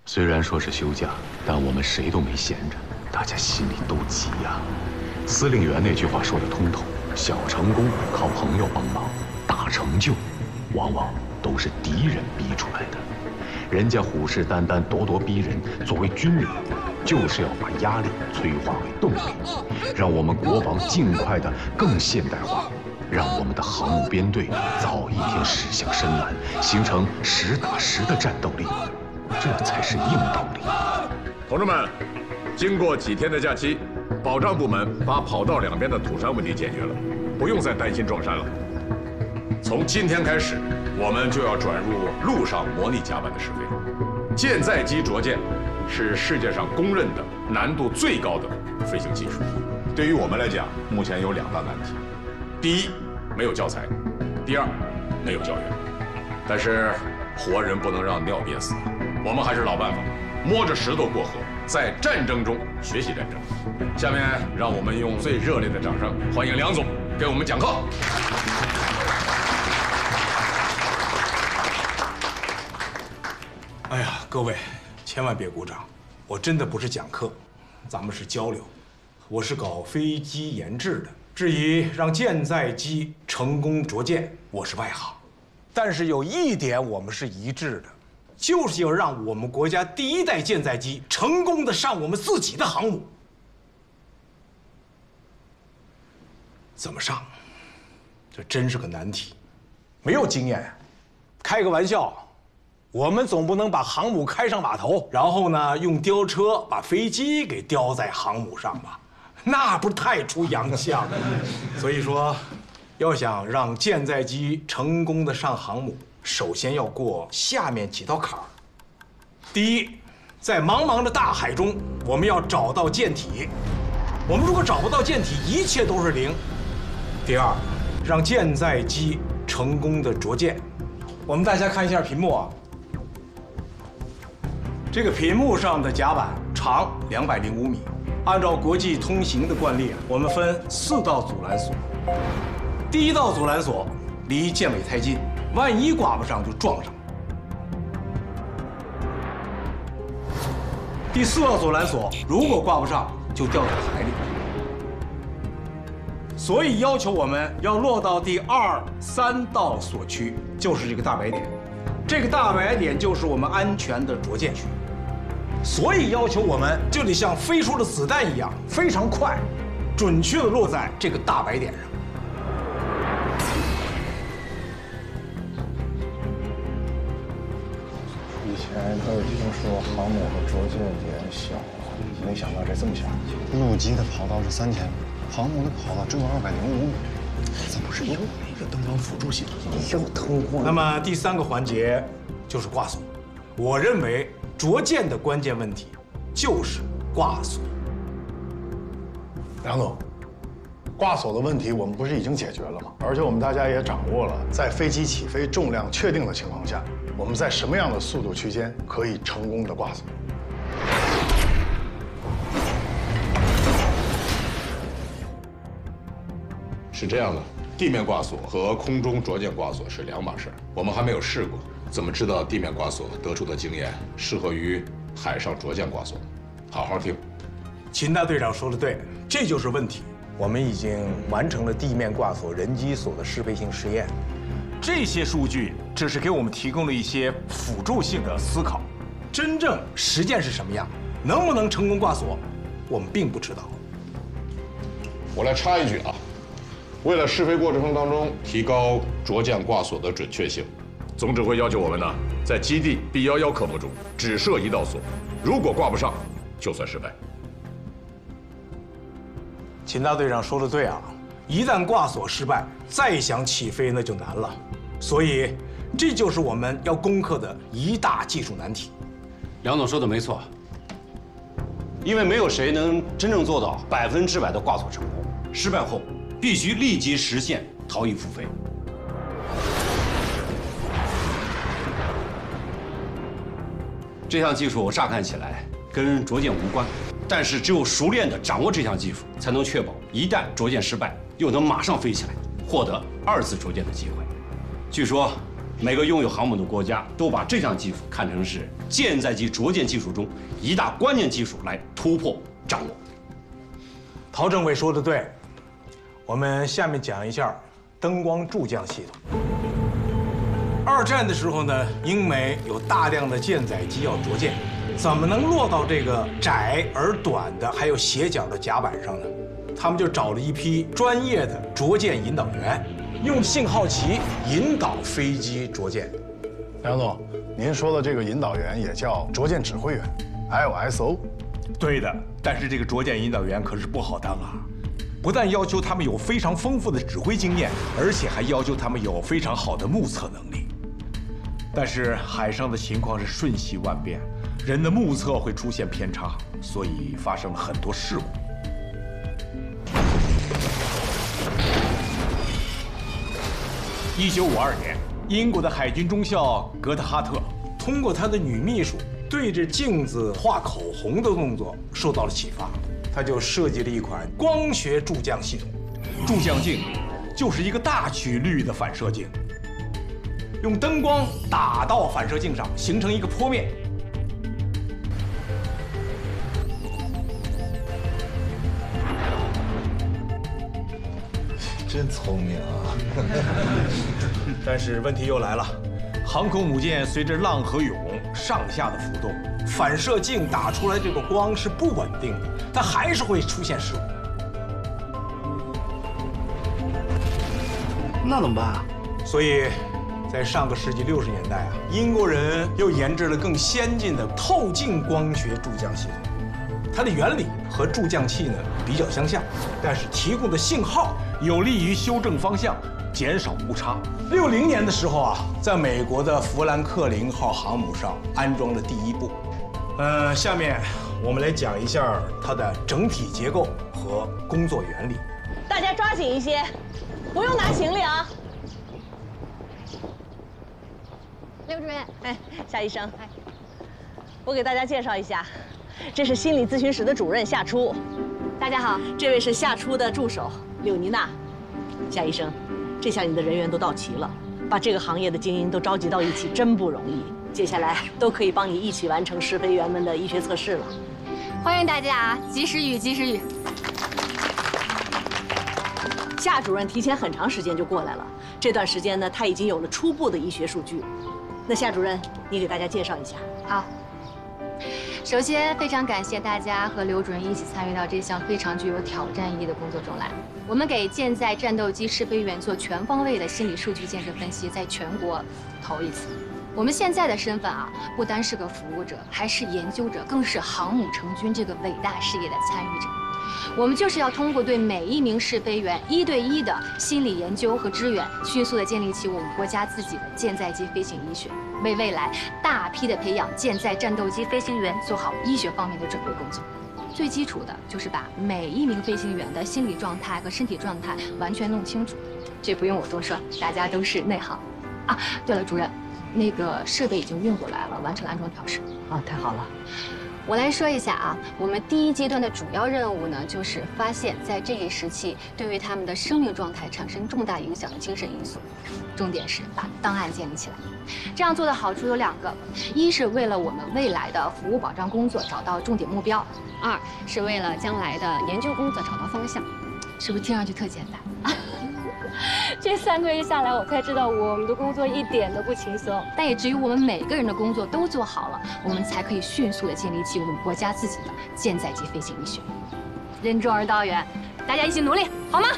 虽然说是休假，但我们谁都没闲着，大家心里都急呀。司令员那句话说得通透：小成功靠朋友帮忙，大成就往往都是敌人逼出来的。人家虎视眈眈、咄咄逼人，作为军人，就是要把压力催化为动力，让我们国防尽快的更现代化，让我们的航母编队早一天驶向深蓝，形成实打实的战斗力，这才是硬动力。 同志们，经过几天的假期，保障部门把跑道两边的土山问题解决了，不用再担心撞山了。从今天开始，我们就要转入陆上模拟甲板的试飞。舰载机着舰是世界上公认的难度最高的飞行技术。对于我们来讲，目前有2大难题：第一，没有教材；第二，没有教员。但是活人不能让尿憋死，我们还是老办法，摸着石头过河，在战争中学习战争。下面让我们用最热烈的掌声欢迎梁总给我们讲课。 哎呀，各位，千万别鼓掌，我真的不是讲课，咱们是交流。我是搞飞机研制的，至于让舰载机成功着舰，我是外行。但是有一点我们是一致的，就是要让我们国家第1代舰载机成功的上我们自己的航母。怎么上？这真是个难题，没有经验。开个玩笑。我们总不能把航母开上码头，然后呢，用吊车把飞机给吊在航母上吧？那不是太出洋相了。所以说，要想让舰载机成功的上航母，首先要过下面几道坎儿。第一，在茫茫的大海中，我们要找到舰体。我们如果找不到舰体，一切都是零。第二，让舰载机成功的着舰。我们大家看一下屏幕啊。这个屏幕上的甲板长205米，按照国际通行的惯例，我们分4道阻拦索。第1道阻拦索离舰尾太近，万一挂不上就撞上。第4道阻拦索如果挂不上就掉在海里。所以要求我们要落到第2、3道索区，就是这个大白点。这个大白点就是我们安全的着舰区。所以要求我们就得像飞出的子弹一样，非常快，准确的落在这个大白点上。 以前都是听说航母的着舰点小，没想到这么小。陆基的跑道是3000米，航母的跑道只有205米，怎么是有一个灯光辅助系统？有灯光。 那么第3个环节就是挂索。我认为着舰的关键问题就是挂索。 梁总，挂索的问题我们不是已经解决了吗？而且我们大家也掌握了，在飞机起飞重量确定的情况下，我们在什么样的速度区间可以成功的挂索？ 是这样的，地面挂索和空中着舰挂索是2码事，我们还没有试过，怎么知道地面挂索得出的经验适合于海上着舰挂索？好好听。 秦大队长说的对，这就是问题。我们已经完成了地面挂索、人机索的适配性试验，这些数据只是给我们提供了一些辅助性的思考，真正实践是什么样，能不能成功挂索，我们并不知道。 我来插一句啊。为了试飞过程当中提高着舰挂索的准确性，总指挥要求我们呢，在基地 B11科目中只设1道索，如果挂不上，就算失败。 秦大队长说的对啊，一旦挂索失败，再想起飞那就难了。所以，这就是我们要攻克的一大技术难题。 梁总说的没错，因为没有谁能真正做到100%的挂索成功，失败后必须立即实现逃逸复飞。这项技术乍看起来跟着舰无关，但是只有熟练地掌握这项技术，才能确保一旦着舰失败，又能马上飞起来，获得2次着舰的机会。据说， 每个拥有航母的国家都把这项技术看成是舰载机着舰技术中一大关键技术来突破掌握。 陶政委说的对，我们下面讲一下灯光助降系统。二战的时候呢，英美有大量的舰载机要着舰，怎么能落到这个窄而短的还有斜角的甲板上呢？他们就找了一批专业的着舰引导员，用信号旗引导飞机着舰。 梁总，您说的这个引导员也叫着舰指挥员 ，LSO。 对的，但是这个着舰引导员可是不好当啊，不但要求他们有非常丰富的指挥经验，而且还要求他们有非常好的目测能力。但是海上的情况是瞬息万变，人的目测会出现偏差，所以发生了很多事故。1952年，英国的海军中校格特哈特通过他的女秘书对着镜子画口红的动作受到了启发，他就设计了一款光学助降系统。助降镜就是一个大曲率的反射镜，用灯光打到反射镜上，形成一个坡面。 真聪明啊！ 但是问题又来了， 航空母舰随着浪和涌上下的浮动， 反射镜打出来这个光是不稳定的，它还是会出现事故。 那怎么办啊？ 所以，在上个世纪60年代啊，英国人又研制了更先进的透镜光学助降系统。它的原理和助降器呢比较相像，但是提供的信号有利于修正方向，减少误差。 60年的时候啊，在美国的富兰克林号航母上安装了第一部。下面我们来讲一下它的整体结构和工作原理。 大家抓紧一些，不用拿行李啊。 刘主任， 哎，夏医生，我给大家介绍一下，这是心理咨询室的主任夏初。 大家好。 这位是夏初的助手柳妮娜。夏医生，这下你的人员都到齐了，把这个行业的精英都召集到一起，真不容易。接下来都可以帮你一起完成试飞员们的医学测试了。 欢迎大家啊！及时雨，及时雨。 夏主任提前很长时间就过来了，这段时间呢，他已经有了初步的医学数据。那夏主任，你给大家介绍一下。 好。首先，非常感谢大家和刘主任一起参与到这项非常具有挑战意义的工作中来。我们给舰载战斗机试飞员做全方位的心理数据建设分析，在全国头一次。我们现在的身份啊，不单是个服务者，还是研究者，更是航母成军这个伟大事业的参与者。我们就是要通过对每一名试飞员1对1的心理研究和支援，迅速地建立起我们国家自己的舰载机飞行医学，为未来大批的培养舰载战斗机飞行员做好医学方面的准备工作。最基础的就是把每一名飞行员的心理状态和身体状态完全弄清楚，这不用我多说，大家都是内行。啊，对了，主任，那个设备已经运过来了，完成了安装调试。 啊，太好了。 我来说一下啊，我们第一阶段的主要任务呢，就是发现在这一时期对于他们的生命状态产生重大影响的精神因素，重点是把档案建立起来。这样做的好处有2个，一是为了我们未来的服务保障工作找到重点目标，2是为了将来的研究工作找到方向。是不是听上去特简单？这3个月下来，我才知道我们的工作一点都不轻松。但也只有我们每个人的工作都做好了，我们才可以迅速地建立起我们国家自己的舰载机飞行医学。任重而道远，大家一起努力，好吗？